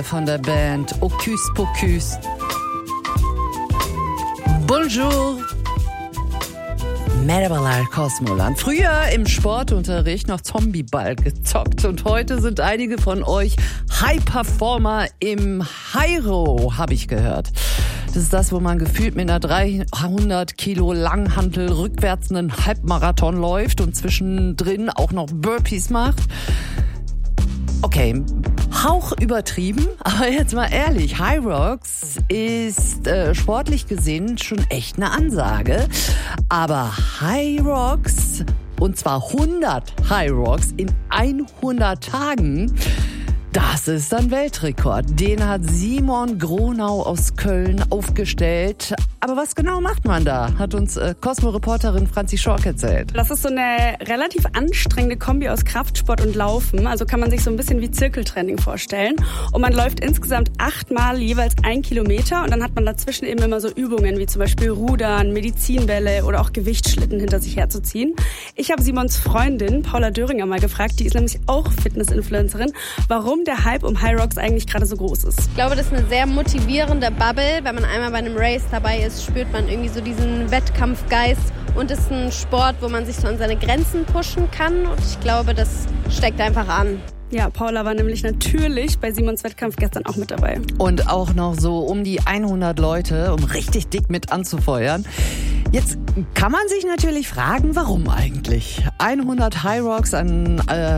von der Band Hocus Pocus. Bonjour. Merhabalar Kosmoland. Früher im Sportunterricht noch Zombieball gezockt und heute sind einige von euch High-Performer im Hi-Row, habe ich gehört. Das ist das, wo man gefühlt mit einer 300 Kilo Langhantel rückwärts einen Halbmarathon läuft und zwischendrin auch noch Burpees macht. Okay, Hauch übertrieben, aber jetzt mal ehrlich, High Rocks ist sportlich gesehen schon echt eine Ansage. Aber High Rocks, und zwar 100 High Rocks in 100 Tagen, das ist ein Weltrekord. Den hat Simon Gronau aus Köln aufgestellt. Aber was genau macht man da? Hat uns Cosmo-Reporterin Franzi Schork erzählt. Das ist so eine relativ anstrengende Kombi aus Kraftsport und Laufen. Also kann man sich so ein bisschen wie Zirkeltraining vorstellen. Und man läuft insgesamt 8-mal jeweils 1 Kilometer. Und dann hat man dazwischen eben immer so Übungen wie zum Beispiel Rudern, Medizinbälle oder auch Gewichtsschlitten hinter sich herzuziehen. Ich habe Simons Freundin Paula Döringer mal gefragt, die ist nämlich auch Fitness-Influencerin, warum der Hype um High Rocks eigentlich gerade so groß ist. Ich glaube, das ist eine sehr motivierende Bubble. Wenn man einmal bei einem Race dabei ist, spürt man irgendwie so diesen Wettkampfgeist und ist ein Sport, wo man sich so an seine Grenzen pushen kann. Und ich glaube, das steckt einfach an. Ja, Paula war nämlich natürlich bei Simons Wettkampf gestern auch mit dabei. Und auch noch so um die 100 Leute, um richtig dick mit anzufeuern. Jetzt kann man sich natürlich fragen, warum eigentlich? 100 High Rocks an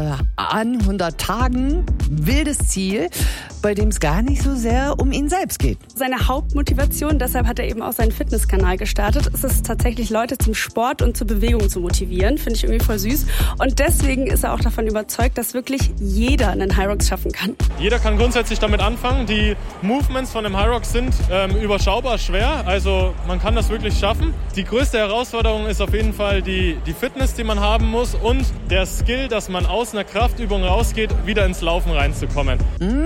100 Tagen, wildes Ziel, bei dem es gar nicht so sehr um ihn selbst geht. Seine Hauptmotivation, deshalb hat er eben auch seinen Fitnesskanal gestartet, ist es tatsächlich, Leute zum Sport und zur Bewegung zu motivieren. Finde ich irgendwie voll süß. Und deswegen ist er auch davon überzeugt, dass wirklich jeder einen High Rocks schaffen kann. Jeder kann grundsätzlich damit anfangen. Die Movements von dem High Rocks sind überschaubar schwer. Also man kann das wirklich schaffen. Die größte Herausforderung ist auf jeden Fall die Fitness, die man haben muss und der Skill, dass man aus einer Kraftübung rausgeht, wieder ins Laufen reinzukommen.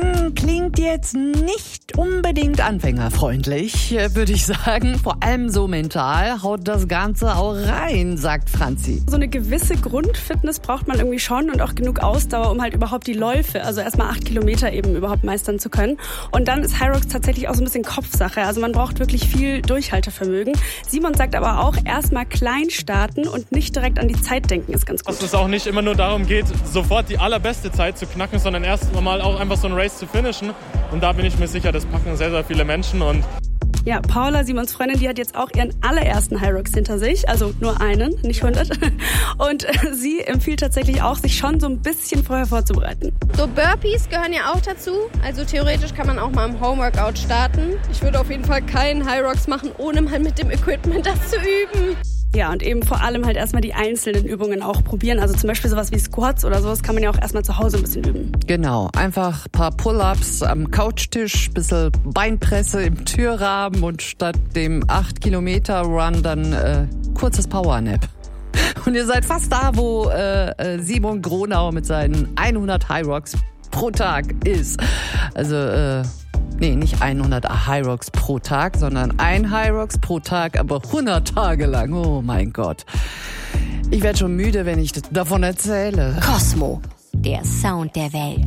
Klingt jetzt nicht unbedingt anfängerfreundlich, würde ich sagen. Vor allem so mental haut das Ganze auch rein, sagt Franzi. So eine gewisse Grundfitness braucht man irgendwie schon und auch genug Ausdauer, um halt überhaupt die Läufe, also erstmal 8 Kilometer eben überhaupt meistern zu können. Und dann ist High Rocks tatsächlich auch so ein bisschen Kopfsache. Also man braucht wirklich viel Durchhaltevermögen. Simon sagt aber auch, erstmal klein starten und nicht direkt an die Zeit denken ist ganz gut. Dass es auch nicht immer nur darum geht, sofort die allerbeste Zeit zu knacken, sondern erst mal auch einfach so ein Race zu finishen. Und da bin ich mir sicher, das packen sehr, sehr viele Menschen. Und ja, Paula, Simons Freundin, die hat jetzt auch ihren allerersten High Rocks hinter sich. Also nur einen, nicht 100. Und sie empfiehlt tatsächlich auch, sich schon so ein bisschen vorher vorzubereiten. So Burpees gehören ja auch dazu. Also theoretisch kann man auch mal im Homeworkout starten. Ich würde auf jeden Fall keinen High Rocks machen, ohne mal mit dem Equipment das zu üben. Ja, und eben vor allem halt erstmal die einzelnen Übungen auch probieren. Also zum Beispiel sowas wie Squats oder sowas kann man ja auch erstmal zu Hause ein bisschen üben. Genau, einfach ein paar Pull-ups am Couchtisch, bisschen Beinpresse im Türrahmen und statt dem 8-Kilometer-Run dann kurzes Powernap. Und ihr seid fast da, wo Simon Gronau mit seinen 100 High Rocks pro Tag ist. Also nee, nicht 100 High Rocks pro Tag, sondern ein High Rocks pro Tag, aber 100 Tage lang. Oh mein Gott. Ich werde schon müde, wenn ich davon erzähle. Cosmo, der Sound der Welt.